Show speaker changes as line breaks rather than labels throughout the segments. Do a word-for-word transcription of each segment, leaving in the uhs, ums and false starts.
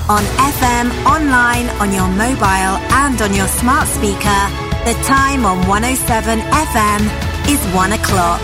On F M, online, on your mobile and on your smart speaker, the time on one oh seven F M is one o'clock.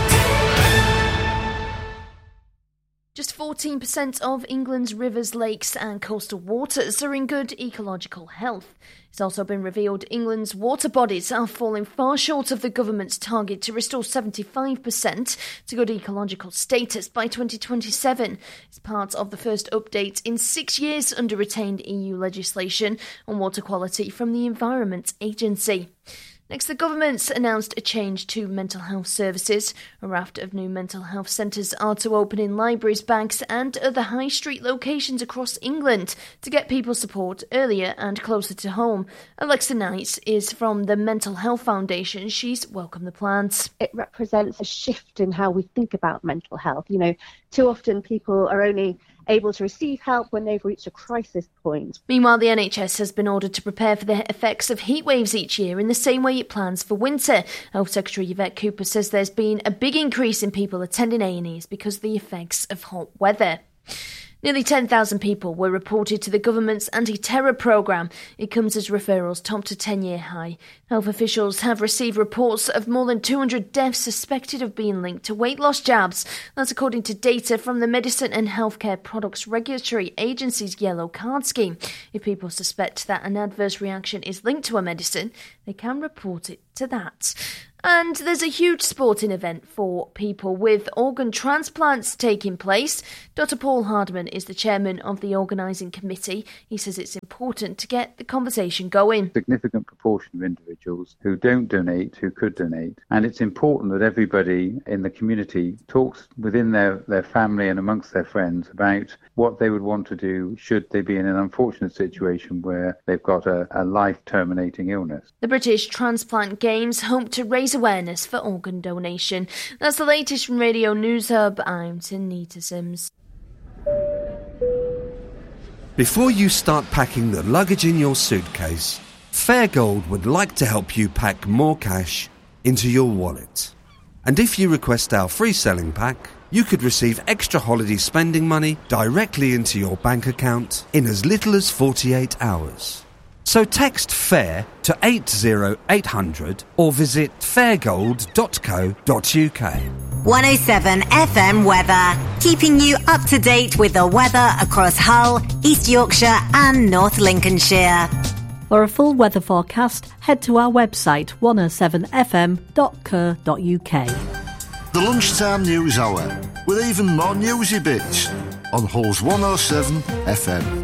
Just fourteen percent of England's rivers, lakes and coastal waters are in good ecological health. It's also been revealed England's water bodies are falling far short of the government's target to restore seventy-five percent to good ecological status by twenty twenty-seven. It's part of the first update in six years under retained E U legislation on water quality from the Environment Agency. Next, the government's announced a change to mental health services. A raft of new mental health centres are to open in libraries, banks and other high street locations across England to get people support earlier and closer to home. Alexa Knight is from the Mental Health Foundation. She's welcomed the plans.
It represents a shift in how we think about mental health. You know, too often people are only able to receive help when they've reached a crisis point.
Meanwhile, the N H S has been ordered to prepare for the effects of heat waves each year in the same way it plans for winter. Health Secretary Yvette Cooper says there's been a big increase in people attending A and Es because of the effects of hot weather. Nearly ten thousand people were reported to the government's anti-terror programme. It comes as referrals topped a ten-year high. Health officials have received reports of more than two hundred deaths suspected of being linked to weight loss jabs. That's according to data from the Medicine and Healthcare Products Regulatory Agency's Yellow Card scheme. If people suspect that an adverse reaction is linked to a medicine, they can report it to that. And there's a huge sporting event for people with organ transplants taking place. Doctor Paul Hardman is the chairman of the organising committee. He says it's important to get the conversation going.
A significant proportion of individuals who don't donate, who could donate. And it's important that everybody in the community talks within their, their family and amongst their friends about what they would want to do should they be in an unfortunate situation where they've got a, a life-terminating illness.
The British Transplant Games hope to raise awareness for organ donation. That's the latest from Radio News Hub. I'm Tanita Sims.
Before you start packing the luggage in your suitcase, Fairgold would like to help you pack more cash into your wallet. And if you request our free selling pack, you could receive extra holiday spending money directly into your bank account in as little as forty-eight hours. So text FAIR to eight oh eight hundred or visit fairgold dot co dot uk.
one oh seven F M weather, keeping you up to date with the weather across Hull, East Yorkshire and North Lincolnshire.
For a full weather forecast, head to our website one oh seven f m dot co dot uk.
The lunchtime news hour, with even more newsy bits on Hull's one oh seven F M.